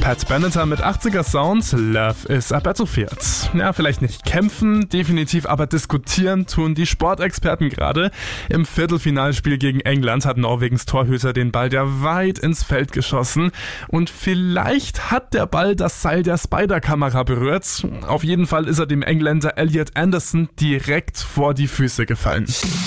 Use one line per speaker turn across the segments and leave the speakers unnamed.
Pat Benatar mit 80er Sound, Love is a Battlefield. Ja, vielleicht nicht kämpfen, definitiv aber diskutieren tun die Sportexperten gerade. Im Viertelfinalspiel gegen England hat Norwegens Torhüter den Ball der weit ins Feld geschossen und vielleicht hat der Ball das Seil der Spider-Kamera berührt. Auf jeden Fall ist er dem Engländer Elliot Anderson direkt vor die Füße gefallen.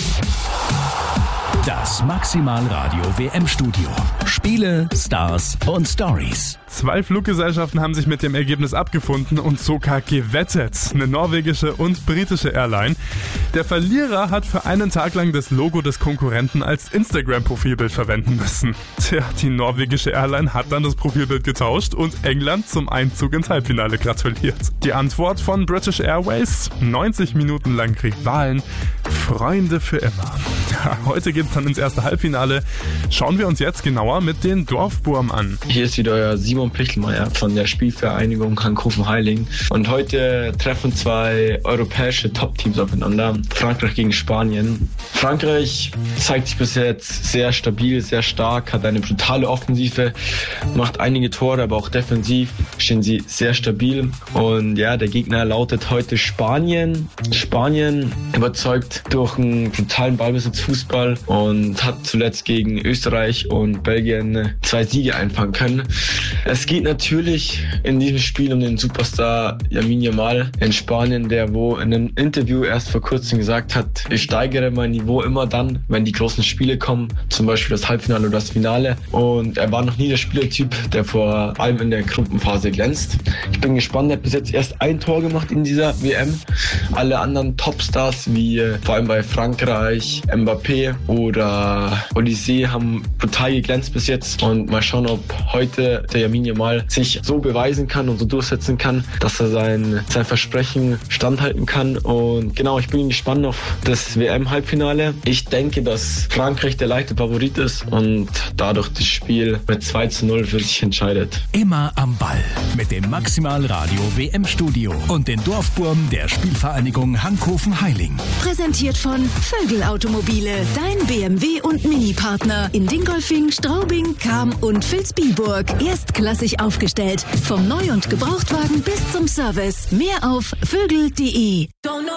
Das Maximalradio WM-Studio. Spiele, Stars und Stories.
2 Fluggesellschaften haben sich mit dem Ergebnis abgefunden und sogar gewettet. Eine norwegische und britische Airline. Der Verlierer hat für einen Tag lang das Logo des Konkurrenten als Instagram-Profilbild verwenden müssen. Tja, die norwegische Airline hat dann das Profilbild getauscht und England zum Einzug ins Halbfinale gratuliert. Die Antwort von British Airways: 90 Minuten lang Rivalen, Freunde für immer. Ja, heute geht's dann ins erste Halbfinale. Schauen wir uns jetzt genauer mit den Dorfburm an.
Hier ist wieder euer Simon Pichelmeier von der Spielvereinigung Hankofen-Heiling. Und heute treffen 2 europäische Top-Teams aufeinander. Frankreich gegen Spanien. Frankreich zeigt sich bis jetzt sehr stabil, sehr stark, hat eine brutale Offensive, macht einige Tore, aber auch defensiv stehen sie sehr stabil. Und ja, der Gegner lautet heute Spanien. Spanien überzeugt durch einen brutalen Ballbesitzfußball und hat zuletzt gegen Österreich und Belgien 2 Siege einfangen können. Es geht natürlich in diesem Spiel um den Superstar Lamine Yamal in Spanien, der in einem Interview erst vor kurzem gesagt hat, ich steigere mein Niveau immer dann, wenn die großen Spiele kommen, zum Beispiel das Halbfinale oder das Finale. Und er war noch nie der Spielertyp, der vor allem in der Gruppenphase glänzt. Ich bin gespannt, er hat bis jetzt erst 1 Tor gemacht in dieser WM. Alle anderen Topstars, wie vor allem bei Frankreich, Mbappé oder Olysée, haben brutal geglänzt bis jetzt. Und mal schauen, ob heute der Lamine Yamal sich so beweisen kann und so durchsetzen kann, dass er sein Versprechen standhalten kann. Und genau, ich bin gespannt auf das WM-Halbfinale. Ich denke, dass Frankreich der leichte Favorit ist und dadurch das Spiel mit 2:0 für sich entscheidet.
Immer am Ball mit dem Maximalradio WM-Studio und den Dorfburm der Spielvereinigung Hankofen-Heiling.
Präsentiert von Vögel Automobile, dein BMW und Mini-Partner in Dingolfing, Straubing, Cham und Vilsbiburg. Erstklassig aufgestellt, vom Neu- und Gebrauchtwagen bis zum Service. Mehr auf vögel.de.